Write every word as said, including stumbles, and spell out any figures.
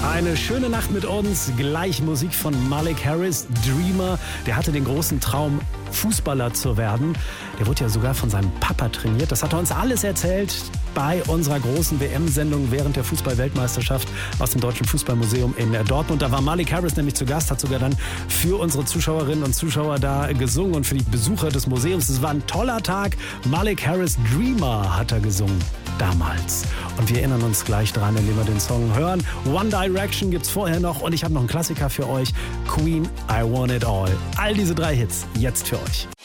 Eine schöne Nacht mit uns. Gleich Musik von Malik Harris, Dreamer. Der hatte den großen Traum, Fußballer zu werden. Der wurde ja sogar von seinem Papa trainiert. Das hat er uns alles erzählt bei unserer großen W M-Sendung während der Fußball-Weltmeisterschaft aus dem Deutschen Fußballmuseum in Dortmund. Da war Malik Harris nämlich zu Gast, hat sogar dann für unsere Zuschauerinnen und Zuschauer da gesungen und für die Besucher des Museums. Es war ein toller Tag. Malik Harris, Dreamer, hat er gesungen damals. Und wir erinnern uns gleich dran, indem wir den Song hören. One Direction gibt's vorher noch und ich habe noch einen Klassiker für euch. Queen, I Want It All. All diese drei Hits jetzt für euch.